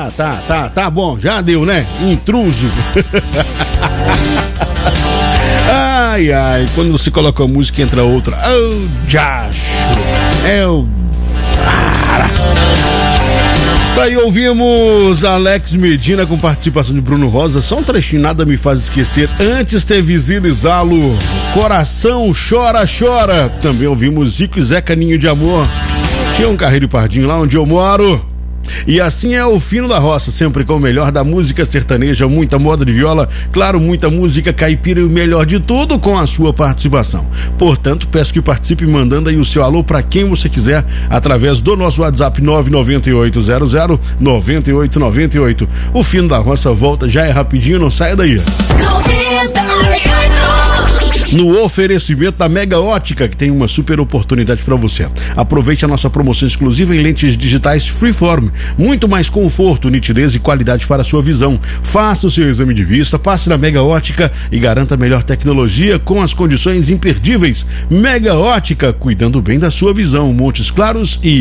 Tá bom, já deu, né? Intruso. Ai, quando você coloca uma música entra outra. Oh, Jacho. Tá aí, ouvimos Alex Medina com participação de Bruno Rosa. Só um trechinho, Nada Me Faz Esquecer. Antes teve Zilo, Coração Chora. Também ouvimos Zico e Zeca, Ninho de Amor. Tinha um Carreiro Pardinho lá onde eu moro. E assim é o Fino da Roça, sempre com o melhor da música sertaneja, muita moda de viola, claro, muita música caipira e o melhor de tudo com a sua participação. Portanto, peço que participe mandando aí o seu alô para quem você quiser através do nosso WhatsApp 998009898. O Fino da Roça volta, já é rapidinho, não saia daí. No oferecimento da Mega Ótica, que tem uma super oportunidade para você. Aproveite a nossa promoção exclusiva em lentes digitais Freeform. Muito mais conforto, nitidez e qualidade para a sua visão. Faça o seu exame de vista, passe na Mega Ótica e garanta a melhor tecnologia com as condições imperdíveis. Mega Ótica, cuidando bem da sua visão. Montes Claros e